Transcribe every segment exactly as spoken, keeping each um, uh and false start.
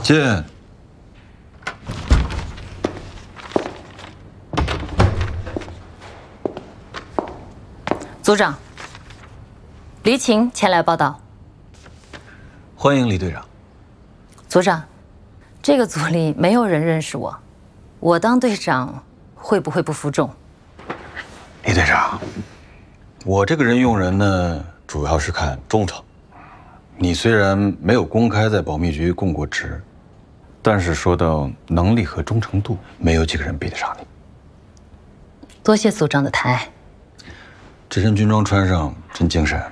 进。 组长，黎晴前来报道。 欢迎李队长。 组长，这个组里没有人认识我，我当队长会不会不服众？ 李队长，我这个人用人呢，主要是看忠诚。你虽然没有公开在保密局供过职，但是说到能力和忠诚度，没有几个人比得上你。 多谢组长的抬爱。 这身军装穿上真精神。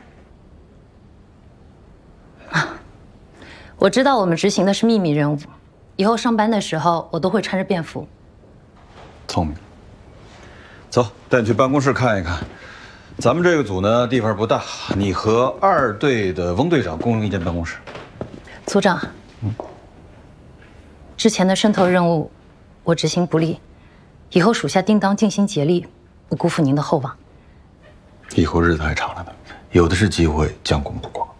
啊，我知道我们执行的是秘密任务，以后上班的时候我都会穿着便服。 聪明。走，带你去办公室看一看。咱们这个组呢，地方不大，你和二队的翁队长共用一间办公室。 组长，嗯，之前的渗透任务我执行不力，以后属下定当尽心竭力，不辜负您的厚望。 以后日子还长了呢，有的是机会将功补过。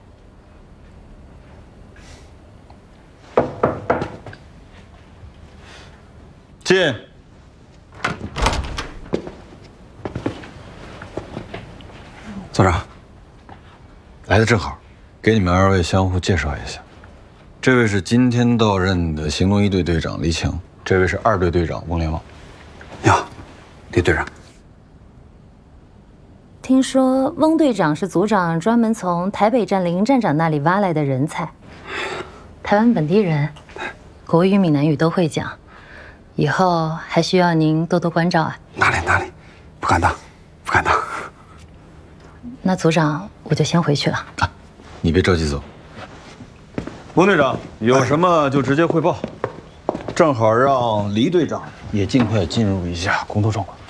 进。 组长， 来的正好，给你们二位相互介绍一下。这位是今天到任的行动一队队长黎晴，这位是二队队长翁连旺。 你好，李队长。 听说翁队长是组长专门从台北站林站长那里挖来的人才，台湾本地人，国语、闽南语都会讲，以后还需要您多多关照啊。 哪里哪里，不敢当，不敢当。 那组长，我就先回去了。 啊，你别着急走。翁队长，有什么就直接汇报，正好让黎队长也尽快进入一下工作状况。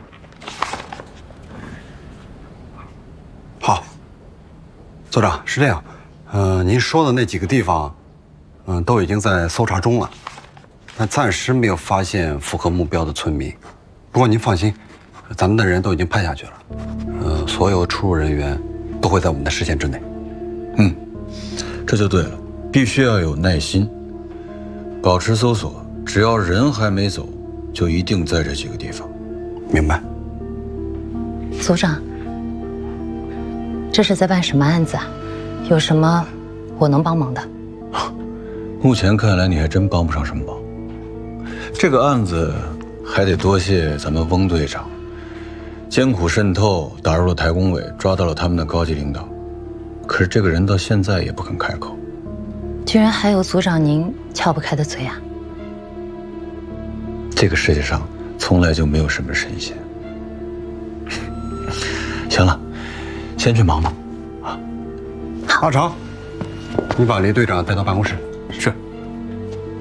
好，组长是这样，呃，您说的那几个地方，嗯、呃，都已经在搜查中了，但暂时没有发现符合目标的村民。不过您放心，咱们的人都已经派下去了，呃，所有出入人员都会在我们的视线之内。 嗯，这就对了，必须要有耐心，保持搜索，只要人还没走，就一定在这几个地方。 明白。 组长。这是在办什么案子啊？有什么我能帮忙的？ 目前看来，你还真帮不上什么忙。这个案子还得多谢咱们翁队长，艰苦渗透，打入了台工委，抓到了他们的高级领导。可是这个人到现在也不肯开口。 居然还有组长您撬不开的嘴啊！ 这个世界上从来就没有什么神仙。行了。先去忙吧，啊！ 阿长，你把黎队长带到办公室。是。